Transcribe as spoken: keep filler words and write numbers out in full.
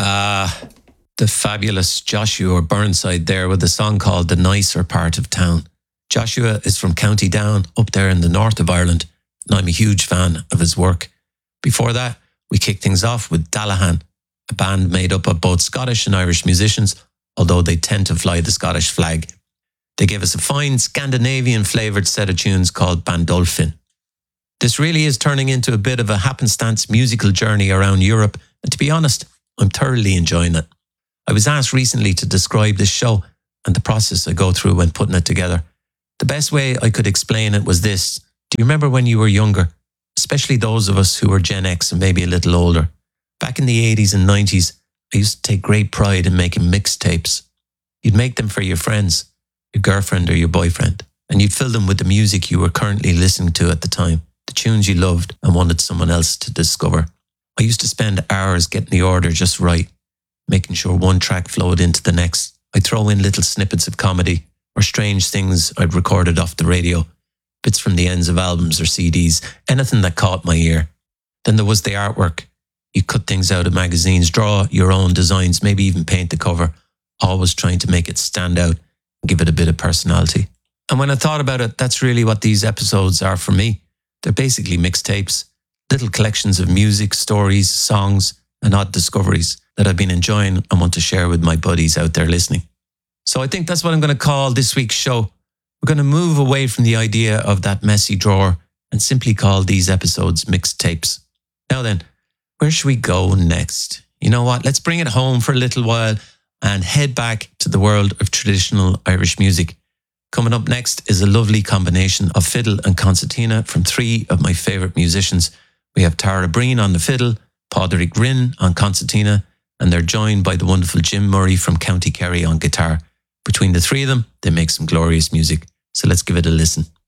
Ah, the fabulous Joshua Burnside there with a song called The Nicer Part of Town. Joshua is from County Down, up there in the north of Ireland, and I'm a huge fan of his work. Before that, we kicked things off with Dallahan, a band made up of both Scottish and Irish musicians, although they tend to fly the Scottish flag. They gave us a fine Scandinavian flavoured set of tunes called Bandolfin. This really is turning into a bit of a happenstance musical journey around Europe, and to be honest, I'm thoroughly enjoying it. I was asked recently to describe this show and the process I go through when putting it together. The best way I could explain it was this. Do you remember when you were younger? Especially those of us who were Gen X and maybe a little older. Back in the eighties and nineties, I used to take great pride in making mixtapes. You'd make them for your friends, your girlfriend or your boyfriend, and you'd fill them with the music you were currently listening to at the time, the tunes you loved and wanted someone else to discover. I used to spend hours getting the order just right, making sure one track flowed into the next. I'd throw in little snippets of comedy or strange things I'd recorded off the radio, bits from the ends of albums or C Ds, anything that caught my ear. Then there was the artwork. You cut things out of magazines, draw your own designs, maybe even paint the cover, always trying to make it stand out and give it a bit of personality. And when I thought about it, that's really what these episodes are for me. They're basically mixtapes, little collections of music, stories, songs, and odd discoveries that I've been enjoying and want to share with my buddies out there listening. So I think that's what I'm going to call this week's show. We're going to move away from the idea of that messy drawer and simply call these episodes mixtapes. Now then, where should we go next? You know what? Let's bring it home for a little while and head back to the world of traditional Irish music. Coming up next is a lovely combination of fiddle and concertina from three of my favourite musicians. We have Tara Breen on the fiddle, Padraig Rinn on concertina, and they're joined by the wonderful Jim Murray from County Kerry on guitar. Between the three of them, they make some glorious music. So let's give it a listen.